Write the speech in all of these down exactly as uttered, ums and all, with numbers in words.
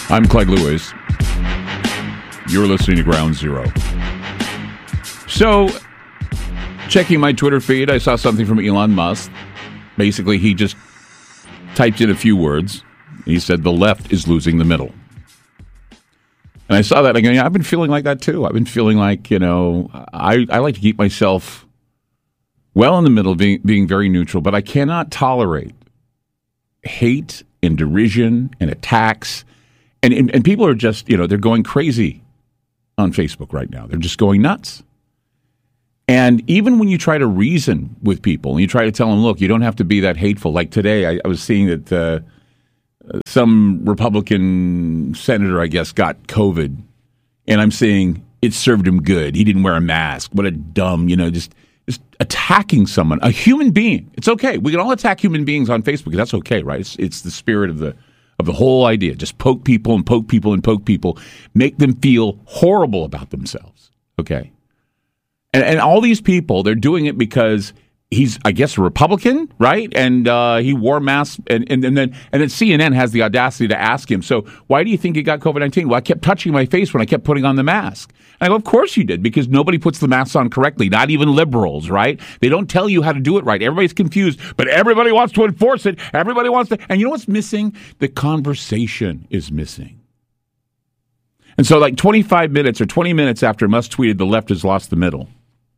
I'm Clyde Lewis. You're listening to Ground Zero. So, checking my Twitter feed, I saw something from Elon Musk. Basically, he just typed in a few words. He said, the left is losing the middle. And I saw that, and I go, yeah, I've been feeling like that too. I've been feeling like, you know, I, I like to keep myself well in the middle, being, being very neutral, but I cannot tolerate hate and derision and attacks. And, and, and people are just, you know, they're going crazy on Facebook right now. They're just going nuts. And even when you try to reason with people and you try to tell them, look, you don't have to be that hateful. Like today, I, I was seeing that uh, some Republican senator, I guess, got COVID. And I'm saying it served him good. He didn't wear a mask. What a dumb, you know, just, just attacking someone, a human being. It's okay. We can all attack human beings on Facebook. That's okay, right? It's, it's the spirit of the of the whole idea. Just poke people and poke people and poke people. Make them feel horrible about themselves, okay? And, and all these people, they're doing it because he's, I guess, a Republican, right? And uh, he wore masks, and, and, and then and then C N N has the audacity to ask him, so why do you think he got COVID nineteen? Well, I kept touching my face when I kept putting on the mask. And I go, of course you did, because nobody puts the masks on correctly, not even liberals, right? They don't tell you how to do it right. Everybody's confused, but everybody wants to enforce it. Everybody wants to, and you know what's missing? The conversation is missing. And so like twenty-five minutes or twenty minutes after Musk tweeted, the left has lost the middle,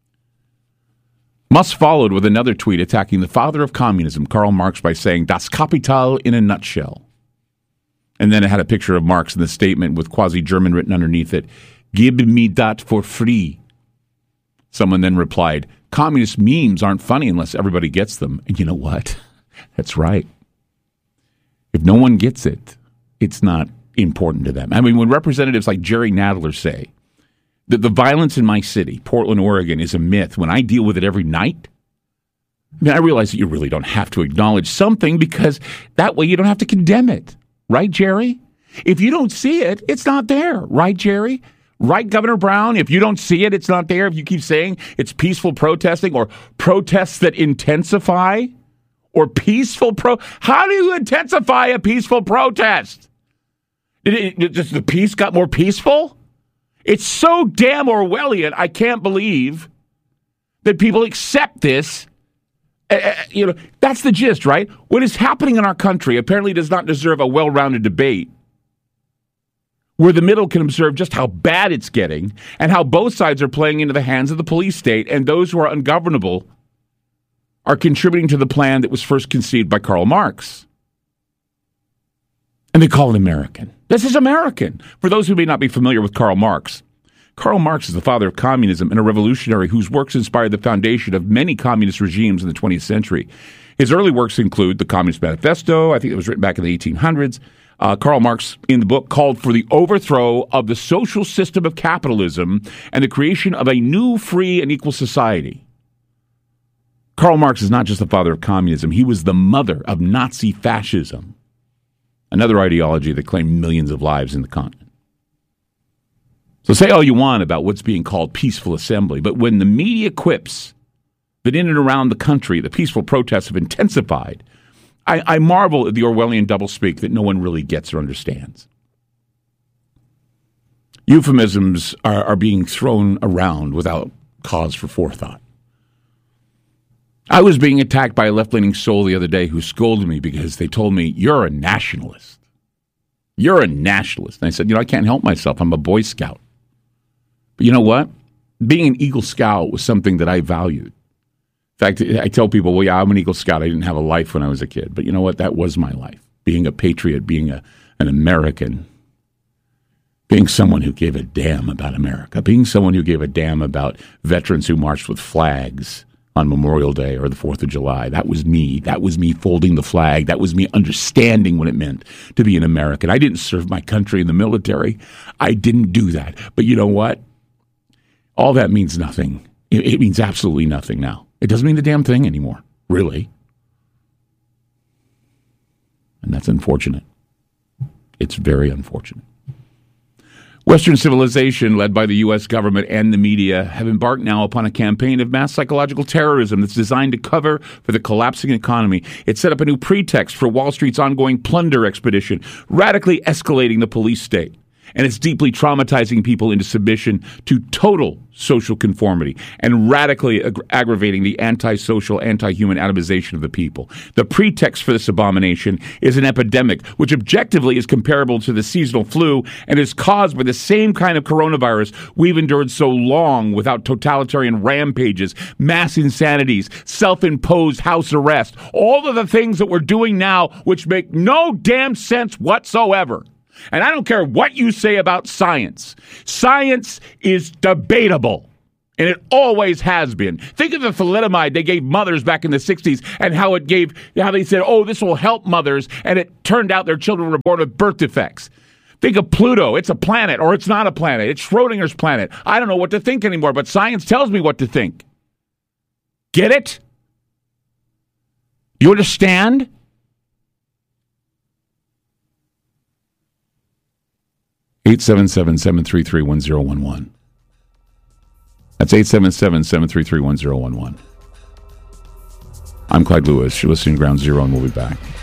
Musk followed with another tweet attacking the father of communism, Karl Marx, by saying, Das Kapital in a nutshell. And then it had a picture of Marx in the statement with quasi-German written underneath it, Gib me dat for free. Someone then replied, communist memes aren't funny unless everybody gets them. And you know what? That's right. If no one gets it, it's not important to them. I mean, when representatives like Jerry Nadler say, that the violence in my city, Portland, Oregon, is a myth, when I deal with it every night, I mean, I realize that you really don't have to acknowledge something because that way you don't have to condemn it. Right, Jerry? If you don't see it, it's not there. Right, Jerry? Right, Governor Brown? If you don't see it, it's not there. If you keep saying it's peaceful protesting or protests that intensify or peaceful pro... How do you intensify a peaceful protest? Did it, just the peace got more peaceful? It's so damn Orwellian, I can't believe that people accept this. Uh, you know, that's the gist, right? What is happening in our country apparently does not deserve a well-rounded debate where the middle can observe just how bad it's getting and how both sides are playing into the hands of the police state, and those who are ungovernable are contributing to the plan that was first conceived by Karl Marx. And they call it American. This is American. For those who may not be familiar with Karl Marx, Karl Marx is the father of communism and a revolutionary whose works inspired the foundation of many communist regimes in the twentieth century. His early works include the Communist Manifesto. I think it was written back in the eighteen hundreds. Uh, Karl Marx, in the book, called for the overthrow of the social system of capitalism and the creation of a new, free, and equal society. Karl Marx is not just the father of communism. He was the mother of Nazi fascism, another ideology that claimed millions of lives in the continent. So say all you want about what's being called peaceful assembly, but when the media quips that in and around the country the peaceful protests have intensified, I, I marvel at the Orwellian doublespeak that no one really gets or understands. Euphemisms are, are being thrown around without cause for forethought. I was being attacked by a left-leaning soul the other day who scolded me because they told me, you're a nationalist. You're a nationalist. And I said, you know, I can't help myself. I'm a Boy Scout. But you know what? Being an Eagle Scout was something that I valued. In fact, I tell people, well, yeah, I'm an Eagle Scout. I didn't have a life when I was a kid. But you know what? That was my life. Being a patriot, being a, an American, being someone who gave a damn about America, being someone who gave a damn about veterans who marched with flags on Memorial Day or the fourth of July. That was me. That was me folding the flag. That was me understanding what it meant to be an American. I didn't serve my country in the military. I didn't do that. But you know what? All that means nothing. It, it means absolutely nothing now. It doesn't mean the damn thing anymore, really. And that's unfortunate. It's very unfortunate. Western civilization, led by the U S government and the media, have embarked now upon a campaign of mass psychological terrorism that's designed to cover for the collapsing economy. It set up a new pretext for Wall Street's ongoing plunder expedition, radically escalating the police state. And it's deeply traumatizing people into submission to total social conformity and radically ag- aggravating the antisocial, anti-human atomization of the people. The pretext for this abomination is an epidemic, which objectively is comparable to the seasonal flu and is caused by the same kind of coronavirus we've endured so long without totalitarian rampages, mass insanities, self-imposed house arrest, all of the things that we're doing now which make no damn sense whatsoever. And I don't care what you say about science. Science is debatable, and it always has been. Think of the thalidomide they gave mothers back in the sixties and how it gave, how they said, oh, this will help mothers, and it turned out their children were born with birth defects. Think of Pluto. It's a planet, or it's not a planet. It's Schrodinger's planet. I don't know what to think anymore, but science tells me what to think. Get it? You understand? eight seven seven, seven three three, one zero one one. That's eight seven seven, seven three three, one zero one one. I'm Clyde Lewis. You're listening to Ground Zero, and we'll be back.